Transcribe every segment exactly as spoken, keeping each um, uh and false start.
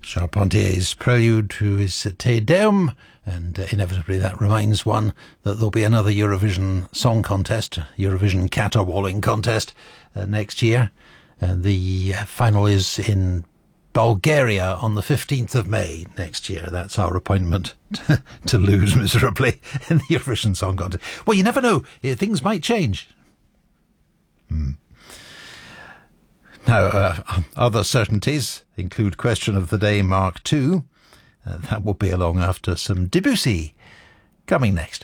Charpentier's prelude to his Te Deum, and uh, inevitably that reminds one that there'll be another Eurovision Song Contest, Eurovision caterwauling contest uh, next year. And the final is in Bulgaria on the fifteenth of May next year. That's our appointment to lose miserably in the Eurovision Song Contest. Well, you never know. Things might change. Hmm. Now, uh, other certainties include Question of the Day Mark two. Uh, that will be along after some Debussy. Coming next.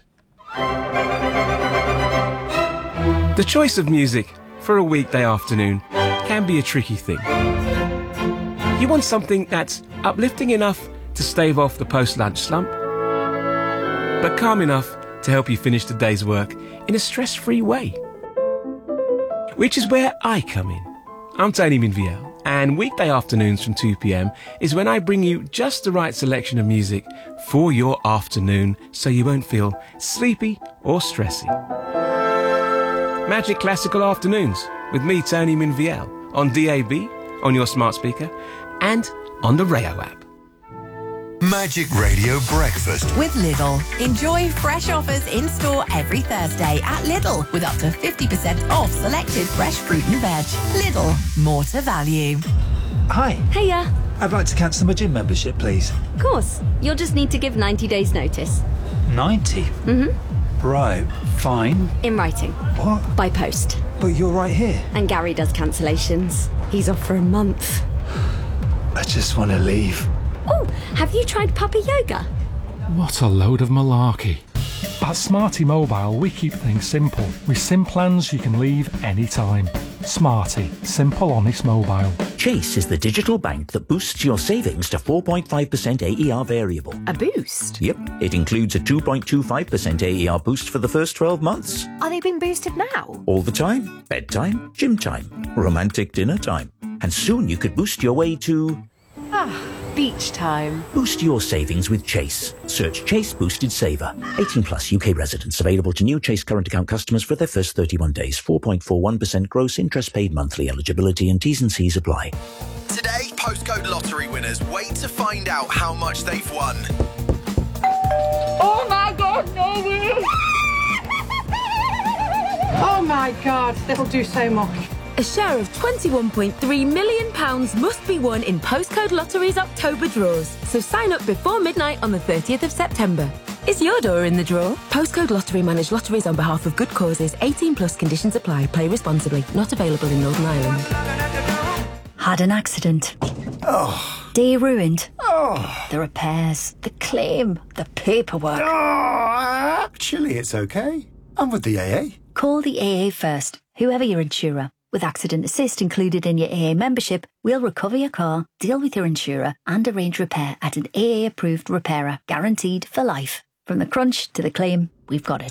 The choice of music for a weekday afternoon can be a tricky thing. You want something that's uplifting enough to stave off the post-lunch slump, but calm enough to help you finish the day's work in a stress-free way. Which is where I come in. I'm Tony Minviel, and weekday afternoons from two p.m. is when I bring you just the right selection of music for your afternoon so you won't feel sleepy or stressy. Magic Classical Afternoons with me, Tony Minviel, on D A B, on your smart speaker, and on the Rayo app. Magic Radio Breakfast with Lidl. Enjoy fresh offers in store every Thursday at Lidl with up to fifty percent off selected fresh fruit and veg. Lidl, more to value. Hi. Hiya. I'd like to cancel my gym membership, please. Of course. You'll just need to give ninety days notice. ninety? Mm-hmm. Right, fine. In writing. What? By post. But you're right here. And Gary does cancellations. He's off for a month. I just want to leave. Oh, have you tried puppy yoga? What a load of malarkey. At Smarty Mobile, we keep things simple. With SIM plans you can leave anytime. Smarty, simple, honest mobile. Chase is the digital bank that boosts your savings to four point five percent A E R variable. A boost? Yep, it includes a two point two five percent A E R boost for the first twelve months. Are they being boosted now? All the time. Bedtime, gym time, romantic dinner time. And soon you could boost your way to... Ah, beach time. Boost your savings with Chase. Search Chase Boosted Saver. eighteen plus U K residents. Available to new Chase current account customers for their first thirty-one days. four point four one percent gross interest paid monthly. Eligibility and T's and C's apply. Today, postcode lottery winners wait to find out how much they've won. Oh my God, no! Oh my God, that'll do so much. A share of twenty-one point three million pounds must be won in Postcode Lottery's October draws, so sign up before midnight on the thirtieth of September. Is your door in the draw? Postcode Lottery manage lotteries on behalf of good causes. eighteen plus conditions apply. Play responsibly. Not available in Northern Ireland. Had an accident. Oh. Day ruined. Oh. The repairs, the claim, the paperwork. Oh. Actually, it's okay. I'm with the A A. Call the A A first, whoever your insurer. With Accident Assist included in your A A membership, we'll recover your car, deal with your insurer, and arrange repair at an A A-approved repairer, guaranteed for life. From the crunch to the claim, we've got it.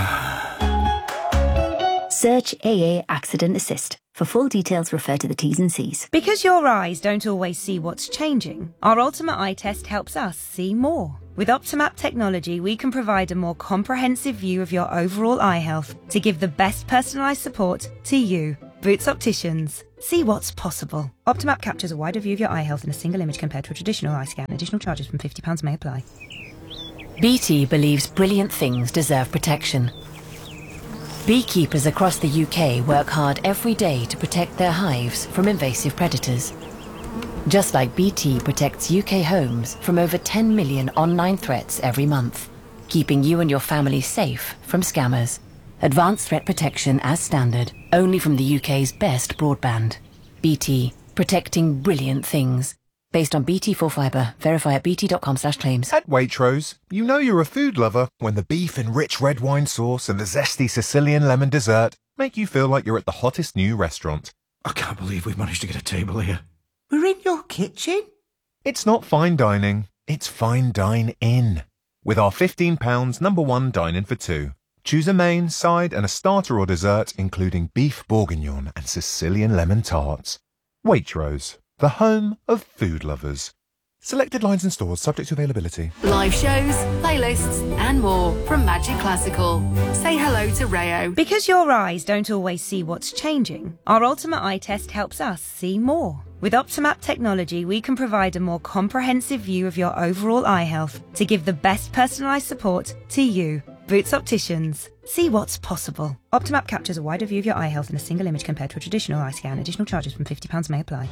Search A A Accident Assist. For full details, refer to the T's and C's. Because your eyes don't always see what's changing, our Ultimate Eye Test helps us see more. With Optimap technology, we can provide a more comprehensive view of your overall eye health to give the best personalised support to you. Boots Opticians. See what's possible. Optimap captures a wider view of your eye health in a single image compared to a traditional eye scan. Additional charges from fifty pounds may apply. B T believes brilliant things deserve protection. Beekeepers across the U K work hard every day to protect their hives from invasive predators. Just like B T protects U K homes from over ten million online threats every month, keeping you and your family safe from scammers. Advanced threat protection as standard, only from the U K's best broadband. B T, protecting brilliant things. Based on B T full fibre. Verify at bt.com slash claims. At Waitrose, you know you're a food lover when the beef and rich red wine sauce and the zesty Sicilian lemon dessert make you feel like you're at the hottest new restaurant. I can't believe we've managed to get a table here. We're in your kitchen? It's not fine dining, it's fine dine-in. With our fifteen pounds number one dine-in for two. Choose a main, side and a starter or dessert, including beef bourguignon and Sicilian lemon tarts. Waitrose, the home of food lovers. Selected lines and stores subject to availability. Live shows, playlists, and more from Magic Classical. Say hello to Rayo. Because your eyes don't always see what's changing, our Ultimate Eye Test helps us see more. With Optimap technology, we can provide a more comprehensive view of your overall eye health to give the best personalised support to you. Boots Opticians. See what's possible. Optimap captures a wider view of your eye health in a single image compared to a traditional eye scan. Additional charges from fifty pounds may apply.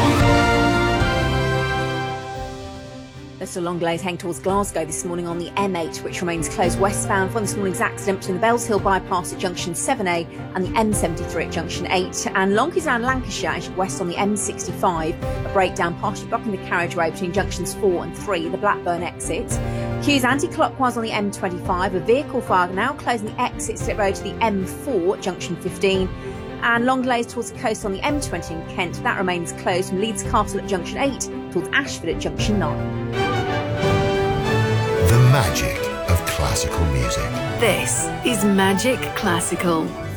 There's a long delays heading towards Glasgow this morning on the M eight, which remains closed westbound from this morning's accident between the Bells Hill bypass at junction seven A and the M seventy-three at junction eight. And long queues around Lancashire as you west on the M sixty-five. A breakdown partially blocking the carriageway between junctions four and three, the Blackburn exit. Queues anti-clockwise on the M twenty-five. A vehicle fire now closing the exit slip road to the M four at junction fifteen. And long delays towards the coast on the M twenty in Kent. That remains closed from Leeds Castle at junction eight towards Ashford at junction nine. The magic of classical music. This is Magic Classical.